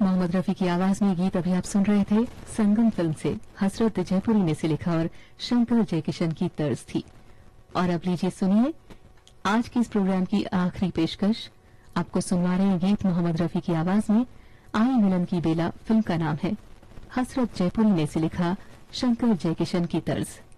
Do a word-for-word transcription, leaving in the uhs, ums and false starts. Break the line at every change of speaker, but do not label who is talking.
मोहम्मद रफी की आवाज में गीत अभी आप सुन रहे थे। संगम फिल्म से हसरत जयपुरी ने से लिखा और शंकर जयकिशन की तर्ज थी। और अब लीजिए सुनिए आज के इस प्रोग्राम की आखिरी पेशकश। आपको सुनवा रहे हैं गीत मोहम्मद रफी की आवाज में। आई मिलन की बेला फिल्म का नाम है। हसरत जयपुरी ने से लिखा, शंकर जयकिशन की तर्ज।